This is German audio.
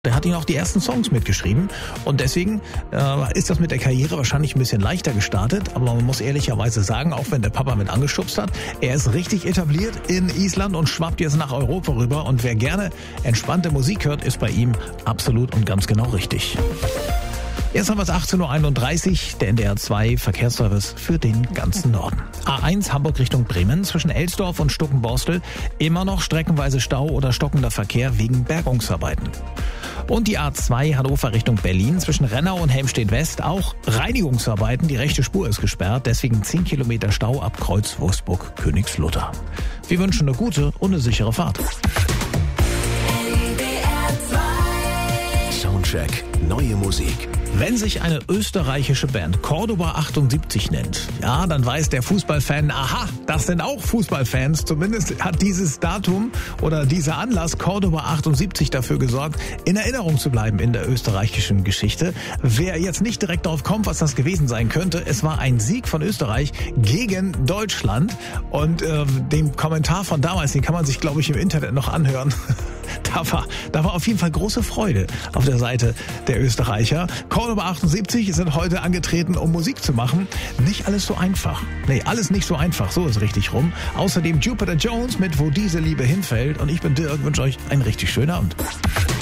Der hat ihn auch die ersten Songs mitgeschrieben und deswegen ist das mit der Karriere wahrscheinlich ein bisschen leichter gestartet, aber man muss ehrlicherweise sagen, auch wenn der Papa mit angeschubst hat, er ist richtig etabliert in Island und schwappt jetzt nach Europa rüber und wer gerne entspannte Musik hört, ist bei ihm absolut und ganz genau richtig. Jetzt haben wir es 18.31 Uhr, der NDR 2 Verkehrsservice für den ganzen Norden. A1 Hamburg Richtung Bremen zwischen Elsdorf und Stuckenborstel immer noch streckenweise Stau oder stockender Verkehr wegen Bergungsarbeiten. Und die A2 Hannover Richtung Berlin zwischen Rennau und Helmstedt-West auch Reinigungsarbeiten. Die rechte Spur ist gesperrt, deswegen 10 Kilometer Stau ab Kreuz Wolfsburg-Königslutter. Wir wünschen eine gute und eine sichere Fahrt. Soundcheck, neue Musik. Wenn sich eine österreichische Band Cordoba 78 nennt, ja, dann weiß der Fußballfan, aha, das sind auch Fußballfans. Zumindest hat dieses Datum oder dieser Anlass Cordoba 78 dafür gesorgt, in Erinnerung zu bleiben in der österreichischen Geschichte. Wer jetzt nicht direkt darauf kommt, was das gewesen sein könnte, es war ein Sieg von Österreich gegen Deutschland. Und den Kommentar von damals, den kann man sich, glaube ich, im Internet noch anhören. Da war auf jeden Fall große Freude auf der Seite der Österreicher. Cordoba 78 sind heute angetreten, um Musik zu machen. Nicht alles so einfach. Nee, alles nicht so einfach, so ist richtig rum. Außerdem Jupiter Jones mit Wo diese Liebe hinfällt. Und ich bin Dirk, wünsche euch einen richtig schönen Abend.